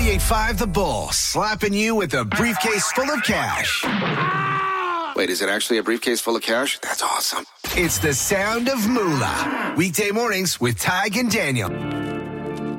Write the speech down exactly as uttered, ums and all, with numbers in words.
ninety-eight point five The Bull, slapping you with a briefcase full of cash. Wait, is it actually a briefcase full of cash? That's awesome. It's the sound of moolah. Weekday mornings with Tig and Daniel.